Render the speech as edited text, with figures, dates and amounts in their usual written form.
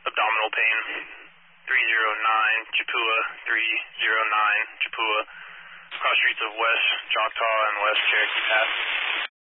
abdominal pain. 309 Chipua, 309 Chipua. Cross streets of West Choctaw and West Cherokee Pass.